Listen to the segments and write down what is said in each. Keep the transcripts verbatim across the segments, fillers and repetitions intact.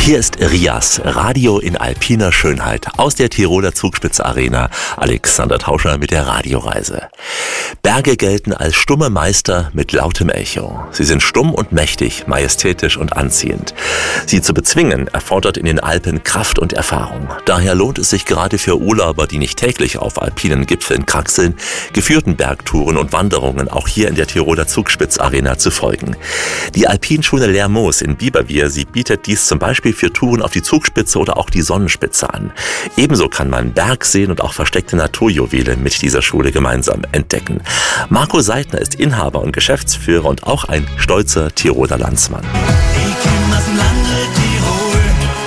Hier ist Rias, Radio in alpiner Schönheit aus der Tiroler Zugspitze Arena. Alexander Tauscher mit der Radioreise. Berge gelten als stumme Meister mit lautem Echo. Sie sind stumm und mächtig, majestätisch und anziehend. Sie zu bezwingen erfordert in den Alpen Kraft und Erfahrung. Daher lohnt es sich gerade für Urlauber, die nicht täglich auf alpinen Gipfeln kraxeln, geführten Bergtouren und Wanderungen auch hier in der Tiroler Zugspitze Arena zu folgen. Die Alpinschule Lermoos in Biberwier, sie bietet dies zum Beispiel für Touren auf die Zugspitze oder auch die Sonnenspitze an. Ebenso kann man Bergseen und auch versteckte Naturjuwele mit dieser Schule gemeinsam entdecken. Marco Seidner ist Inhaber und Geschäftsführer und auch ein stolzer Tiroler Landsmann. Ich komm aus dem Lande Tirol.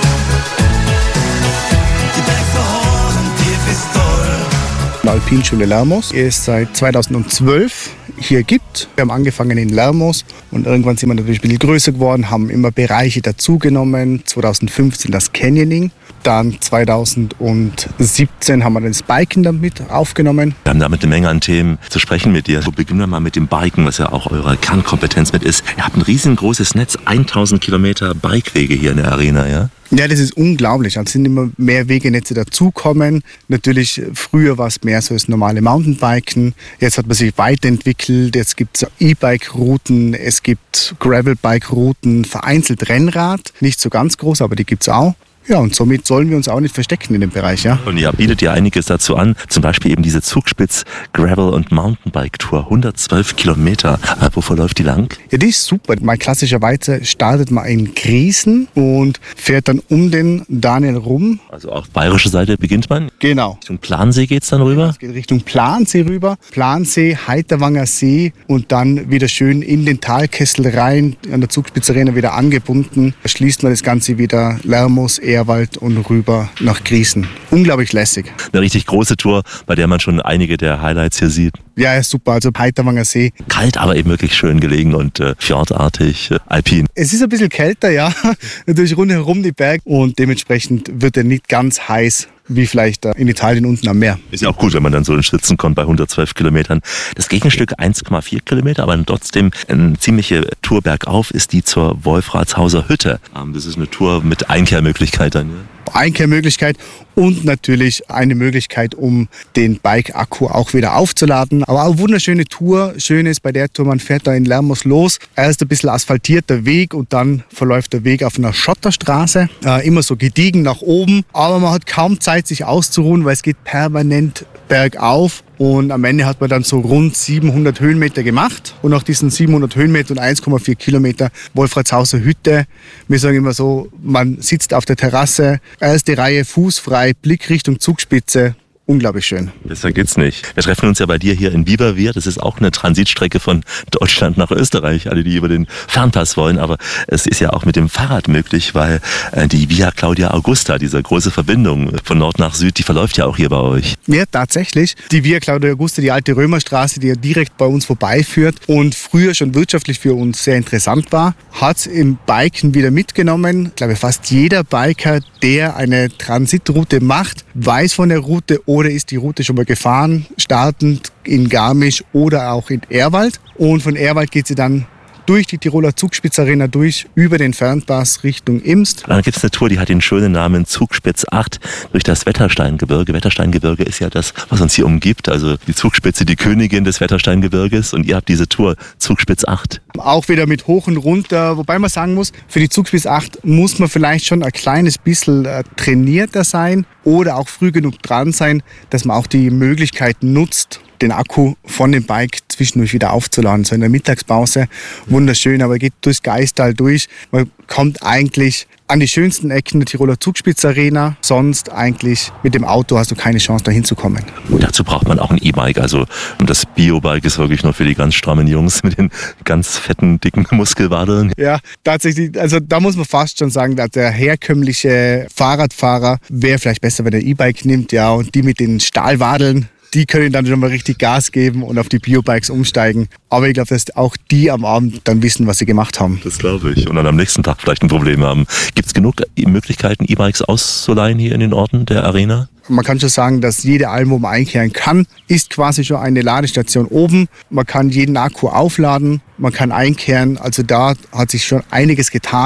Die Bergverhoren, tief ist toll. Die Alpinschule Lermoos ist seit zweitausendzwölf hier gibt. Wir haben angefangen in Lermoos und irgendwann sind wir natürlich ein bisschen größer geworden, haben immer Bereiche dazugenommen. zweitausendfünfzehn das Canyoning, dann zweitausendsiebzehn haben wir das Biken damit aufgenommen. Wir haben damit eine Menge an Themen zu sprechen mit dir. So beginnen wir mal mit dem Biken, was ja auch eure Kernkompetenz mit ist. Ihr habt ein riesengroßes Netz, tausend Kilometer Bikewege hier in der Arena, ja? Ja, das ist unglaublich. Es sind immer mehr Wegenetze dazukommen. Natürlich, früher war es mehr so das normale Mountainbiken. Jetzt hat man sich weiterentwickelt. Jetzt gibt es E-Bike-Routen, es gibt Gravel-Bike-Routen, vereinzelt Rennrad. Nicht so ganz groß, aber die gibt es auch. Ja, und somit sollen wir uns auch nicht verstecken in dem Bereich, ja. Und ihr bietet ja einiges dazu an, zum Beispiel eben diese Zugspitz Gravel- und Mountainbike-Tour, hundertzwölf Kilometer. Äh, wo verläuft die lang? Ja, die ist super. Mal klassischerweise startet man in Griesen und fährt dann um den Daniel rum. Also auf bayerische Seite beginnt man? Genau. Richtung Plansee geht's dann rüber? Es geht Richtung Plansee rüber. Plansee, Heiterwanger See und dann wieder schön in den Talkessel rein, an der Zugspitze Arena wieder angebunden. Da schließt man das Ganze wieder Lermoos, Ehrwald und rüber nach Griesen. Unglaublich lässig. Eine richtig große Tour, bei der man schon einige der Highlights hier sieht. Ja, ist super. Also Heiterwanger See. Kalt, aber eben wirklich schön gelegen und äh, fjordartig, äh, alpin. Es ist ein bisschen kälter, ja. Natürlich rundherum die Berge und dementsprechend wird er nicht ganz heiß wie vielleicht in Italien unten am Meer. Ist ja auch gut, wenn man dann so ins Schwitzen kommt bei hundertzwölf Kilometern. Das Gegenstück eins Komma vier Kilometer, aber trotzdem eine ziemliche Tour bergauf ist die zur Wolfratshauser Hütte. Das ist eine Tour mit Einkehrmöglichkeit dann, ja? Einkehrmöglichkeit und natürlich eine Möglichkeit, um den Bike-Akku auch wieder aufzuladen. Aber auch eine wunderschöne Tour. Schön ist bei der Tour, man fährt da in Lermoos los. Erst ein bisschen asphaltierter Weg und dann verläuft der Weg auf einer Schotterstraße. Äh, immer so gediegen nach oben. Aber man hat kaum Zeit, sich auszuruhen, weil es geht permanent bergauf. Und am Ende hat man dann so rund siebenhundert Höhenmeter gemacht. Und nach diesen siebenhundert Höhenmeter und eins Komma vier Kilometer Wolfratshauser Hütte, wir sagen immer so, man sitzt auf der Terrasse, erste Reihe fußfrei, Blick Richtung Zugspitze. Unglaublich schön. Besser geht's nicht. Wir treffen uns ja bei dir hier in Biberwier. Das ist auch eine Transitstrecke von Deutschland nach Österreich. Alle, die über den Fernpass wollen. Aber es ist ja auch mit dem Fahrrad möglich, weil die Via Claudia Augusta, diese große Verbindung von Nord nach Süd, die verläuft ja auch hier bei euch. Ja, tatsächlich. Die Via Claudia Augusta, die alte Römerstraße, die ja direkt bei uns vorbeiführt und früher schon wirtschaftlich für uns sehr interessant war, hat im Biken wieder mitgenommen. Ich glaube, fast jeder Biker, der eine Transitroute macht, weiß von der Route oder ist die Route schon mal gefahren, startend in Garmisch oder auch in Ehrwald. Und von Ehrwald geht sie dann durch die Tiroler Zugspitze Arena durch, über den Fernpass Richtung Imst. Dann gibt es eine Tour, die hat den schönen Namen Zugspitz acht durch das Wettersteingebirge. Wettersteingebirge ist ja das, was uns hier umgibt. Also die Zugspitze, die Königin des Wettersteingebirges. Und ihr habt diese Tour Zugspitz acht. Auch wieder mit hoch und runter. Wobei man sagen muss, für die Zugspitz acht muss man vielleicht schon ein kleines bisschen äh, trainierter sein oder auch früh genug dran sein, dass man auch die Möglichkeit nutzt, den Akku von dem Bike zwischendurch wieder aufzuladen. So in der Mittagspause, wunderschön, aber geht durchs Gaistal durch. Man kommt eigentlich an die schönsten Ecken der Tiroler Zugspitze Arena. Sonst eigentlich mit dem Auto hast du keine Chance, da hinzukommen. Und dazu braucht man auch ein E-Bike. Also das Bio-Bike ist wirklich nur für die ganz strammen Jungs mit den ganz fetten, dicken Muskelwadeln. Ja, tatsächlich. Also da muss man fast schon sagen, dass der herkömmliche Fahrradfahrer wäre vielleicht besser, wenn er E-Bike nimmt. Ja, und die mit den Stahlwadeln, die können dann schon mal richtig Gas geben und auf die Biobikes umsteigen. Aber ich glaube, dass auch die am Abend dann wissen, was sie gemacht haben. Das glaube ich. Und dann am nächsten Tag vielleicht ein Problem haben. Gibt es genug Möglichkeiten, E-Bikes auszuleihen hier in den Orten der Arena? Man kann schon sagen, dass jede Alm, wo man einkehren kann, ist quasi schon eine Ladestation oben. Man kann jeden Akku aufladen, man kann einkehren. Also da hat sich schon einiges getan.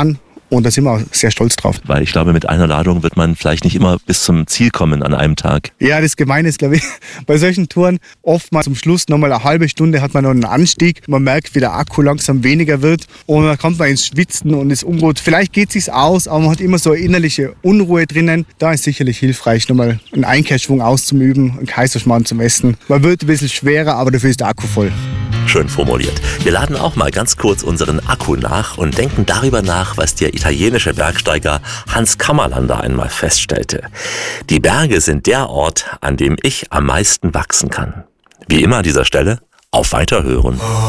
und da sind wir auch sehr stolz drauf. Weil ich glaube, mit einer Ladung wird man vielleicht nicht immer bis zum Ziel kommen an einem Tag. Ja, das Gemeine ist, glaube ich, bei solchen Touren oft mal zum Schluss nochmal eine halbe Stunde hat man noch einen Anstieg. Man merkt, wie der Akku langsam weniger wird und dann kommt man ins Schwitzen und ist ungut. Vielleicht geht es sich aus, aber man hat immer so eine innerliche Unruhe drinnen. Da ist sicherlich hilfreich, nochmal einen Einkehrschwung auszumüben, einen Kaiserschmarrn zum Essen. Man wird ein bisschen schwerer, aber dafür ist der Akku voll. Schön formuliert. Wir laden auch mal ganz kurz unseren Akku nach und denken darüber nach, was der italienische Bergsteiger Hans Kammerlander einmal feststellte. Die Berge sind der Ort, an dem ich am meisten wachsen kann. Wie immer an dieser Stelle, auf Weiterhören.